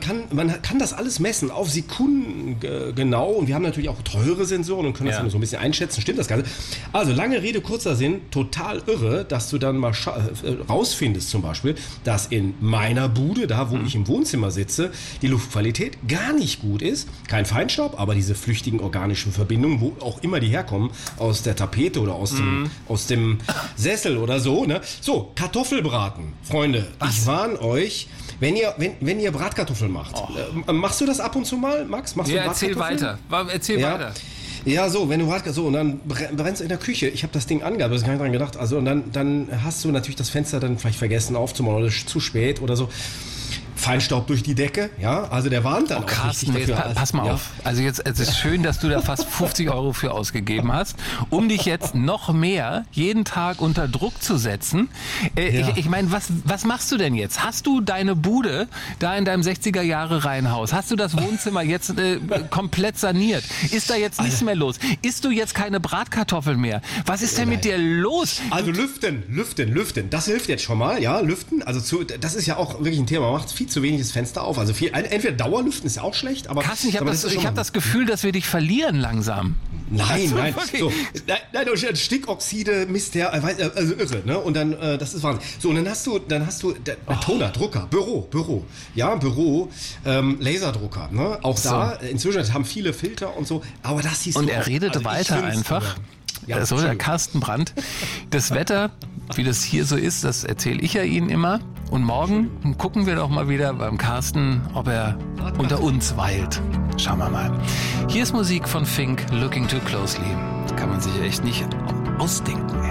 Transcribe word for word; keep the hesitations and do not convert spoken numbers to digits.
kann, man kann das alles messen auf Sekunden äh, genau und wir haben natürlich auch teure Sensoren und können das Ja. dann so ein bisschen einschätzen, stimmt das Ganze? Also lange Rede, kurzer Sinn, total irre, dass du dann mal scha- äh, rausfindest zum Beispiel, dass in meiner Bude, da wo mhm. ich im Wohnzimmer sitze, die Luftqualität gar nicht gut ist. Kein Feinstaub, aber diese flüchtigen organischen Verbindungen, wo auch immer die herkommen, aus der Tapete oder aus, mhm. dem, aus dem Sessel oder so. Ne? So, Kartoffelbraten, Freunde, Was? ich warne euch, wenn ihr, wenn, wenn ihr Bratkartoffeln macht, oh. äh, machst du das ab und zu mal, Max? Machst ja, du erzähl weiter. Erzähl ja. weiter. Ja, so, wenn du Bratkartoffeln, so, und dann brennst du in der Küche. Ich habe das Ding angehabt, da habe ich gar nicht dran gedacht. Also, und dann, dann hast du natürlich das Fenster dann vielleicht vergessen aufzumachen oder zu spät oder so. Feinstaub durch die Decke, ja, also der warnt dann oh, auch krass, richtig dafür. Jetzt, pass mal ja. auf, also jetzt es ist schön, dass du da fast fünfzig Euro für ausgegeben hast, um dich jetzt noch mehr jeden Tag unter Druck zu setzen. Äh, ja. Ich, ich meine, was, was machst du denn jetzt? Hast du deine Bude da in deinem sechziger Jahre Reihenhaus? Hast du das Wohnzimmer jetzt äh, komplett saniert? Ist da jetzt nichts mehr los? Isst du jetzt keine Bratkartoffeln mehr? Was ist denn mit dir los? Also lüften, lüften, lüften, das hilft jetzt schon mal, ja, lüften, also zu, das ist ja auch wirklich ein Thema, man macht viel zu wenig das Fenster auf. Also viel, entweder Dauerlüften ist ja auch schlecht, aber... Carsten, ich habe das, das, hab das Gefühl, dass wir dich verlieren langsam. Nein, also, nein. okay. So, nein, nein, Stickoxide, Mist, der, also irre, ne? Und dann, äh, das ist Wahnsinn. So, und dann hast du, dann hast du, der, oh. Toner, Drucker, Büro, Büro. Ja, Büro, ähm, Laserdrucker, ne? Auch so. Da, inzwischen haben viele Filter und so, aber das hieß... Und er redet also weiter einfach. Ja, so, der Carsten Brandt. Das Wetter, wie das hier so ist, das erzähle ich ja Ihnen immer. Und morgen gucken wir doch mal wieder beim Carsten, ob er unter uns weilt. Schauen wir mal. Hier ist Musik von Fink, Looking Too Closely. Das kann man sich echt nicht ausdenken.